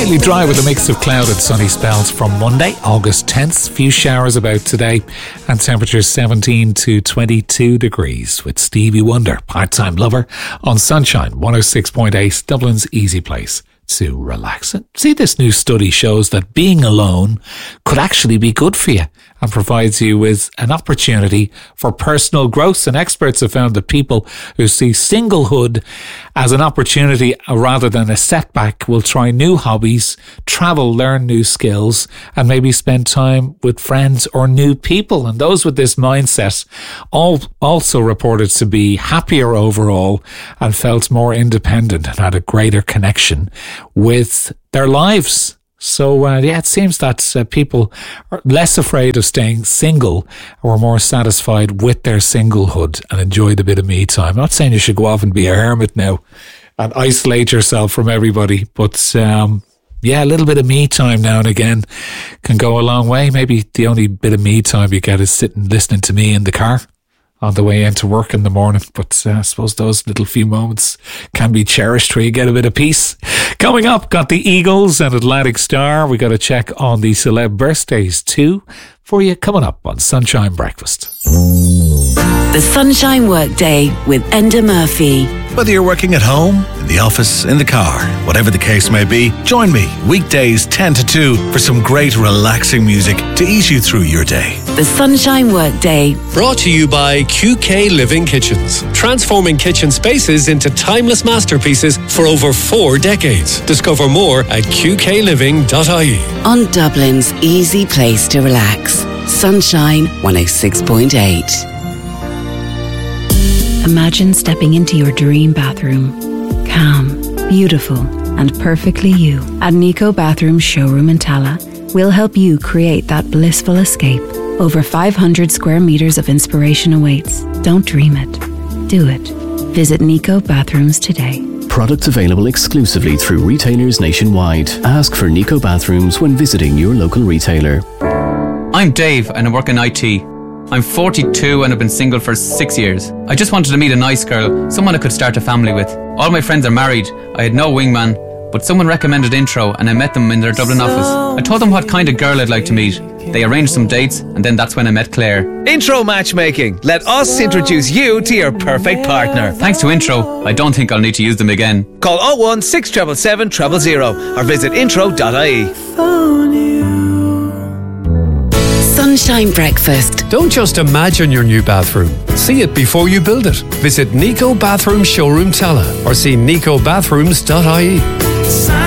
Mainly dry with a mix of cloud and sunny spells from Monday, August 10th. Few showers about today and temperatures 17 to 22 degrees with Stevie Wonder, Part-Time Lover, on Sunshine 106.8, Dublin's easy place to relax. And see, this new study shows that being alone could actually be good for you and provides you with an opportunity for personal growth. And experts have found that people who see singlehood as an opportunity rather than a setback will try new hobbies, travel, learn new skills, and maybe spend time with friends or new people. And those with this mindset also reported to be happier overall and felt more independent and had a greater connection with their lives. So, it seems that people are less afraid of staying single or more satisfied with their singlehood and enjoy the bit of me time. I'm not saying you should go off and be a hermit now and isolate yourself from everybody, but a little bit of me time now and again can go a long way. Maybe the only bit of me time you get is sitting listening to me in the car on the way into work in the morning. But I suppose those little few moments can be cherished where you get a bit of peace. Coming up, got the Eagles and Atlantic Star. We got to check on the celeb birthdays too for you coming up on Sunshine Breakfast. The Sunshine Workday with Enda Murphy. Whether you're working at home, in the office, in the car, whatever the case may be, join me weekdays 10 to 2 for some great relaxing music to ease you through your day. The Sunshine Workday. Brought to you by QK Living Kitchens. Transforming kitchen spaces into timeless masterpieces for over 4 decades. Discover more at qkliving.ie. On Dublin's easy place to relax. Sunshine 106.8. Imagine stepping into your dream bathroom. Calm, beautiful, and perfectly you. At Nico Bathroom Showroom in Tala, we'll help you create that blissful escape. Over 500 square meters of inspiration awaits. Don't dream it. Do it. Visit Nico Bathrooms today. Products available exclusively through retailers nationwide. Ask for Nico Bathrooms when visiting your local retailer. I'm Dave and I work in IT. I'm 42 and I've been single for 6 years. I just wanted to meet a nice girl, someone I could start a family with. All my friends are married. I had no wingman, but someone recommended Intro and I met them in their Dublin office. I told them what kind of girl I'd like to meet. They arranged some dates and then that's when I met Claire. Intro Matchmaking. Let us introduce you to your perfect partner. Thanks to Intro, I don't think I'll need to use them again. Call 01 677 000 or visit intro.ie. Sunshine Breakfast. Don't just imagine your new bathroom. See it before you build it. Visit Nico Bathroom Showroom Tala or see nicobathrooms.ie.